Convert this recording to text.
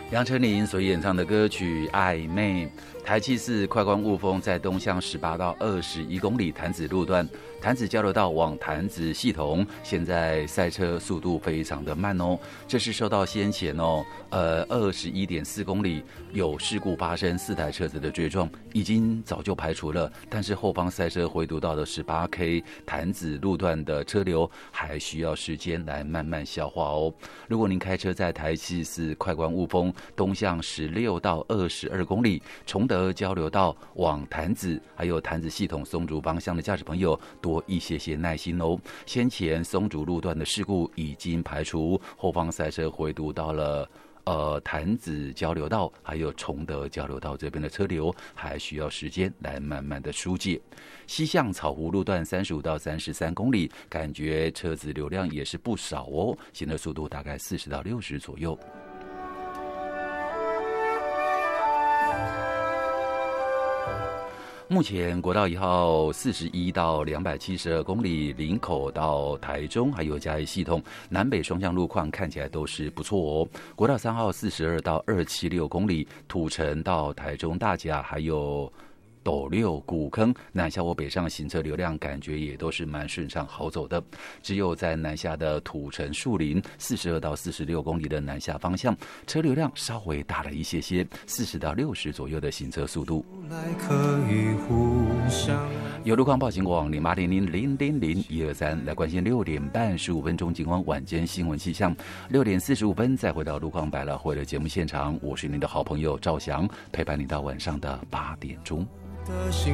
杨丞琳所演唱的歌曲《暧昧》，台七四快关雾峰在东向18到21公里潭子路段，潭子交流道往潭子系统，现在赛车速度非常的慢哦。这是受到先前21.4公里有事故发生，4台车子的追撞，已经早就排除了，但是后方赛车回堵到的18K 潭子路段的车流还需要时间来慢慢消化哦。如果您开车在台七四快关雾峰东向16到22公里，崇德交流道往潭子还有潭子系统松竹方向的驾驶朋友多一些耐心哦。先前松竹路段的事故已经排除，后方赛车回堵到了潭子交流道还有崇德交流道这边的车流还需要时间来慢慢的疏解。西向草湖路段35到33公里，感觉车子流量也是不少哦，行车速度大概40到60左右。目前国道1号41到272公里，林口到台中还有嘉义系统南北双向路况看起来都是不错哦。国道3号42到276公里，土城到台中大甲还有斗六古坑南下或北上行车流量感觉也都是蛮顺畅好走的，只有在南下的土城树林42到46公里的南下方向车流量稍微大了一些，40到60左右的行车速度。有路况报警网0800000123来关心6点半15分钟警方晚间新闻气象，6点45分再回到路况百老汇的节目现场，我是您的好朋友赵翔，陪伴你到晚上的8点钟。